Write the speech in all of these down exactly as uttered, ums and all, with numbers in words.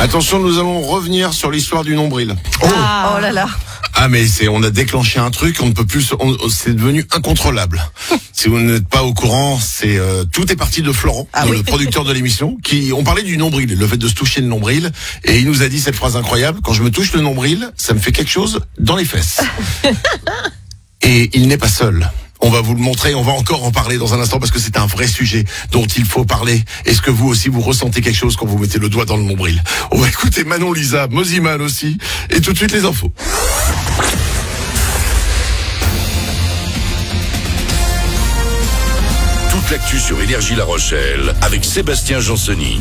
Attention, nous allons revenir sur l'histoire du nombril. Oh, oh là là. Ah mais c'est, on a déclenché un truc, on ne peut plus, on, c'est devenu incontrôlable. Si vous n'êtes pas au courant, c'est euh, tout est parti de Florent, ah, le oui. producteur de l'émission, qui on parlait du nombril, le fait de se toucher le nombril, et il nous a dit cette phrase incroyable: quand je me touche le nombril, ça me fait quelque chose dans les fesses. Et il n'est pas seul. On va vous le montrer, on va encore en parler dans un instant parce que c'est un vrai sujet dont il faut parler. Est-ce que vous aussi vous ressentez quelque chose quand vous mettez le doigt dans le nombril? On va écouter Manon Lisa, Moziman aussi, et tout de suite les infos. Toute l'actu sur Énergie La Rochelle avec Sébastien Jansseny.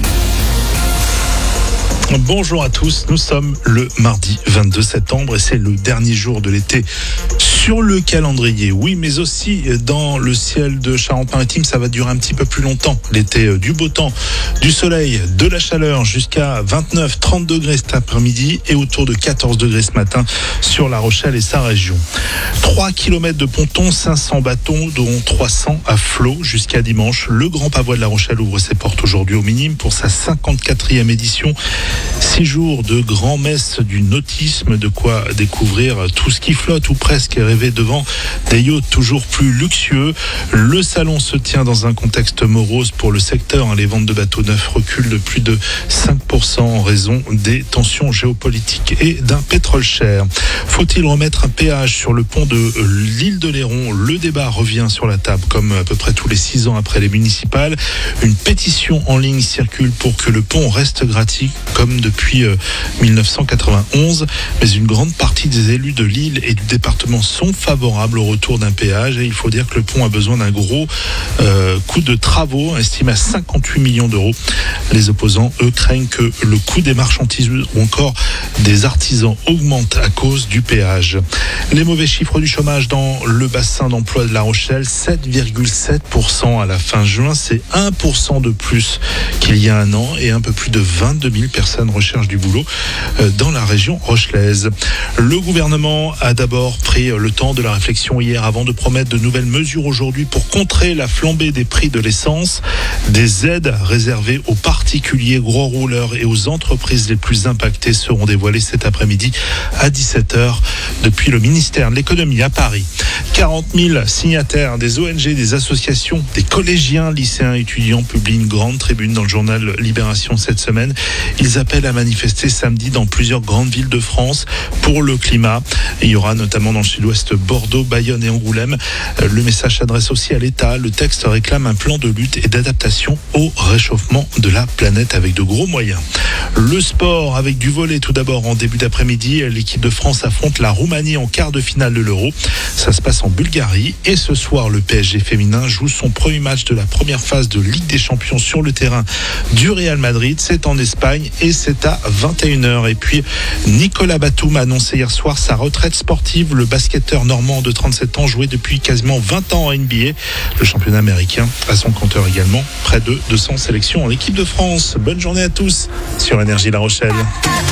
Bonjour à tous, nous sommes le mardi vingt-deux septembre et c'est le dernier jour de l'été sur le calendrier. Oui, mais aussi dans le ciel de Charente-Maritime, ça va durer un petit peu plus longtemps. L'été, du beau temps, du soleil, de la chaleur jusqu'à vingt-neuf trente degrés cet après-midi et autour de quatorze degrés ce matin sur La Rochelle et sa région. trois kilomètres de ponton, cinq cents bateaux, dont trois cents à flot jusqu'à dimanche. Le Grand Pavois de La Rochelle ouvre ses portes aujourd'hui au Minime pour sa cinquante-quatrième édition. Six jours de grand-messe du nautisme, de quoi découvrir tout ce qui flotte ou presque, et rêver devant des yachts toujours plus luxueux. Le salon se tient dans un contexte morose pour le secteur. Les ventes de bateaux neufs reculent de plus de cinq pour cent en raison des tensions géopolitiques et d'un pétrole cher. Faut-il remettre un péage sur le pont de l'île de Léron? Le débat revient sur la table comme à peu près tous les six ans après les municipales. Une pétition en ligne circule pour que le pont reste gratuit comme depuis euh, dix-neuf cent quatre-vingt-onze, mais une grande partie des élus de l'île et du département sont favorables au retour d'un péage et il faut dire que le pont a besoin d'un gros euh, coût de travaux estimé à cinquante-huit millions d'euros. Les opposants, eux, craignent que le coût des marchandises ou encore des artisans augmente à cause du péage. Les mauvais chiffres du chômage dans le bassin d'emploi de La Rochelle, sept virgule sept pour cent à la fin juin, c'est un pour cent de plus qu'il y a un an et un peu plus de vingt-deux mille personnes recherchent du boulot dans la région rochelaise. Le gouvernement a d'abord pris le temps de la réflexion hier avant de promettre de nouvelles mesures aujourd'hui pour contrer la flambée des prix de l'essence. Des aides réservées aux particuliers, gros rouleurs et aux entreprises les plus impactées seront dévoilées cet après-midi à dix-sept heures depuis le ministère de l'économie à Paris. quarante mille signataires des O N G, des associations, des collégiens, lycéens, étudiants publient une grande tribune dans le journal Libération cette semaine. Ils appellent à manifester samedi dans plusieurs grandes villes de France pour le climat. Il y aura notamment dans le sud-ouest Bordeaux, Bayonne et Angoulême. Le message s'adresse aussi à l'État. Le texte réclame un plan de lutte et d'adaptation au réchauffement de la planète avec de gros moyens. Le sport avec du volley tout d'abord en début d'après-midi. L'équipe de France affronte la Roumanie en quart de finale de l'Euro. Ça se passe en Bulgarie et ce soir le P S G féminin joue son premier match de la première phase de Ligue des Champions sur le terrain du Real Madrid. C'est en Espagne et c'est à vingt et une heures. Et puis Nicolas Batum a annoncé hier soir sa retraite sportive. Le basketteur normand de trente-sept ans jouait depuis quasiment vingt ans en N B A. Le championnat américain a son compteur également. Près de deux cents sélections en équipe de France. Bonne journée à tous sur Énergie La Rochelle.